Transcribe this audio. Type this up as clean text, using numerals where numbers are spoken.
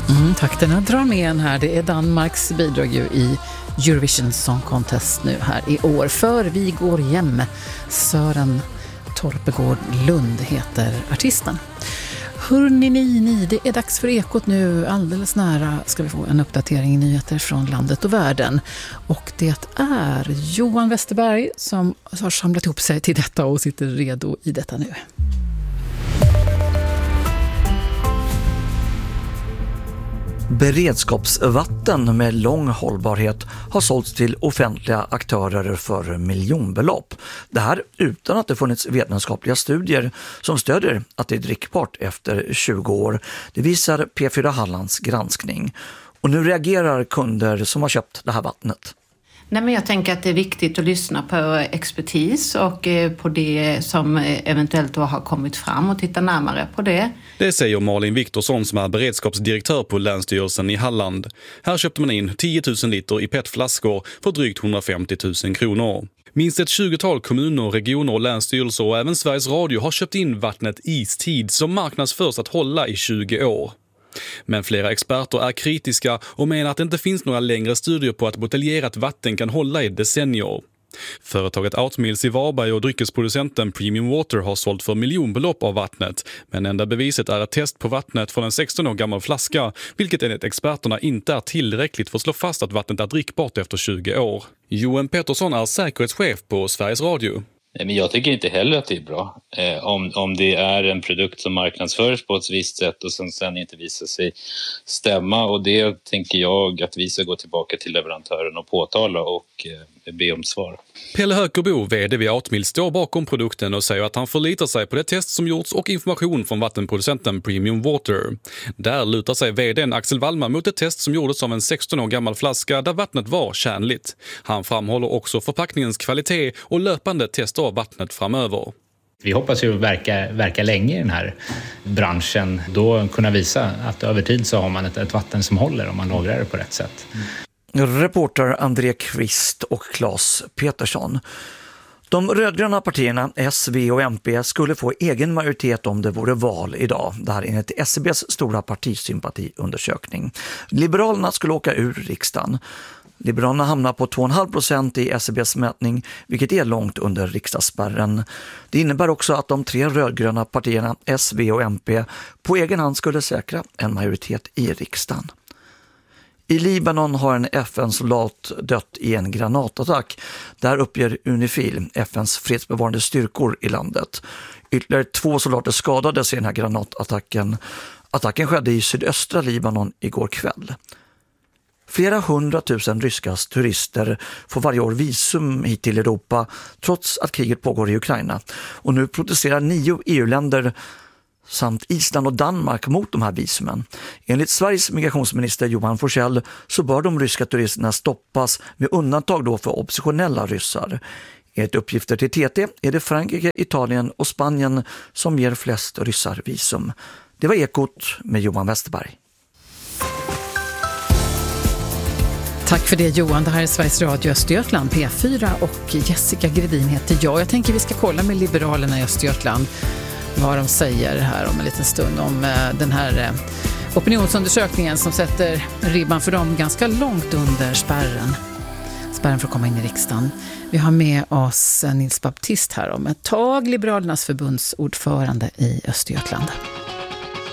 Takterna drar med en här. Det är Danmarks bidrag ju i Eurovision Song Contest nu här i år. För vi går hem. Sören Torpegård Lund heter artisten. Hörrni, det är dags för Ekot nu. Alldeles nära ska vi få en uppdatering i nyheter från landet och världen. Och det är Johan Westerberg som har samlat ihop sig till detta och sitter redo i detta nu. Beredskapsvatten med lång hållbarhet har sålts till offentliga aktörer för miljonbelopp. Det här utan att det funnits vetenskapliga studier som stödjer att det är drickbart efter 20 år. Det visar P4 Hallands granskning. Och nu reagerar kunder som har köpt det här vattnet. Nej, men jag tänker att det är viktigt att lyssna på expertis och på det som eventuellt har kommit fram och titta närmare på det. Det säger Malin Viktorsson som är beredskapsdirektör på Länsstyrelsen i Halland. Här köpte man in 10 000 liter i PET-flaskor för drygt 150 000 kronor. Minst ett 20-tal kommuner, regioner och länsstyrelser och även Sveriges Radio har köpt in vattnet Istid som marknadsförs att hålla i 20 år. Men flera experter är kritiska och menar att det inte finns några längre studier på att buteljerat vatten kan hålla i decennier. Företaget Outmills i Varberg och dryckesproducenten Premium Water har sålt för miljonbelopp av vattnet, men enda beviset är ett test på vattnet från en 16 år gammal flaska, vilket enligt experterna inte är tillräckligt för att slå fast att vattnet är drickbart efter 20 år. Johan Pettersson är säkerhetschef på Sveriges Radio. Nej, men jag tycker inte heller att det är bra. Om det är en produkt som marknadsförs på ett visst sätt och sen inte visar sig stämma. Och det tänker jag att vi ska gå tillbaka till leverantören och påtala och be om svar. Pelle Hökerbo, vd vid Outmill, står bakom produkten och säger att han förlitar sig på det test som gjorts och information från vattenproducenten Premium Water. Där lutar sig vdn Axel Wallman mot ett test som gjordes av en 16 år gammal flaska där vattnet var kärnligt. Han framhåller också förpackningens kvalitet och löpande tester av vattnet framöver. Vi hoppas ju verka länge i den här branschen, då kunna visa att över tid så har man ett vatten som håller om man lagrar det på rätt sätt. Reporter André Kvist och Claes Petersson. De rödgröna partierna S, V och MP skulle få egen majoritet om det vore val idag. Det här är enligt SCBs stora partisympatiundersökning. Liberalerna skulle åka ur riksdagen. Liberalerna hamnar på 2,5% i SCBs mätning, vilket är långt under riksdagsspärren. Det innebär också att de tre rödgröna partierna S, V och MP på egen hand skulle säkra en majoritet i riksdagen. I Libanon har en FN-soldat dött i en granatattack. Där uppger Unifil, FNs fredsbevarande styrkor i landet. Ytterligare 2 soldater skadades i den här granatattacken. Attacken skedde i sydöstra Libanon igår kväll. Flera 100 000 ryska turister får varje år visum hit till Europa trots att kriget pågår i Ukraina. Och nu protesterar 9 EU-länder samt Island och Danmark mot de här visumen. Enligt Sveriges migrationsminister Johan Forssell så bör de ryska turisterna stoppas med undantag då för oppositionella ryssar. Enligt uppgifter till TT är det Frankrike, Italien och Spanien som ger flest ryssar visum. Det var Ekot med Johan Westerberg. Tack för det Johan, det här är Sveriges Radio Östergötland, P4 och Jessica Gredin heter jag. Jag tänker vi ska kolla med Liberalerna i Östergötland vad de säger här om en liten stund om den här opinionsundersökningen som sätter ribban för dem ganska långt under spärren för att komma in i riksdagen. Vi har med oss Nils Baptist här om ett tag, Liberalernas förbundsordförande i Östergötland.